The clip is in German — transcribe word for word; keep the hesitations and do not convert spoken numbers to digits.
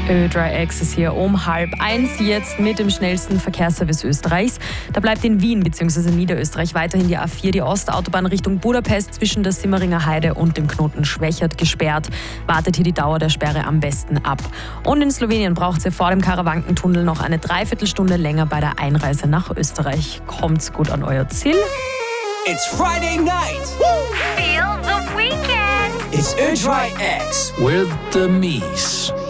Ö-Dry X ist hier um halb eins, jetzt mit dem schnellsten Verkehrsservice Österreichs. Da bleibt in Wien bzw. Niederösterreich weiterhin die A vier, die Ostautobahn Richtung Budapest zwischen der Simmeringer Heide und dem Knoten Schwächert gesperrt. Wartet hier die Dauer der Sperre am besten ab. Und in Slowenien braucht ihr vor dem Karawankentunnel noch eine Dreiviertelstunde länger bei der Einreise nach Österreich. Kommt's gut an euer Ziel. It's Friday night. Feel the weekend. It's Ö-Dry X with the Mies.